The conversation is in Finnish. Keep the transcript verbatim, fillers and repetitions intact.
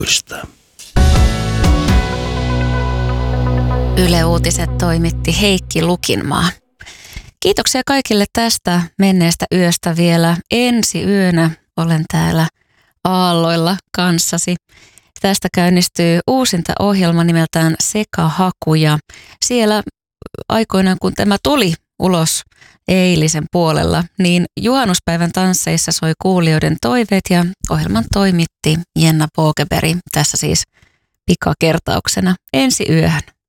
mahdollistaa. Yle Uutiset toimitti Heikki Lukinmaa. Kiitoksia kaikille tästä menneestä yöstä vielä. Ensi yönä olen täällä aalloilla kanssasi. Tästä käynnistyy uusinta ohjelma nimeltään Sekahaku ja siellä aikoinaan kun tämä tuli ulos eilisen puolella, niin juhannuspäivän tansseissa soi kuulijoiden toiveet ja ohjelman toimitti Jenna Pågeberg. Tässä siis pikakertauksena ensi yöhön.